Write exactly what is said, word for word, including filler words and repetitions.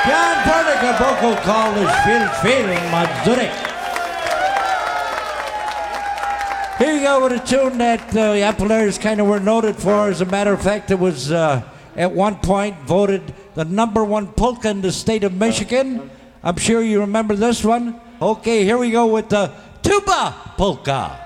John Pernica vocal call is Feel Feeling Mazuri. Here you go with a tune that uh, the Appalachians kind of were noted for. As a matter of fact, it was uh, at one point voted the number one polka in the state of Michigan. I'm sure you remember this one. Okay, here we go with the tuba polka.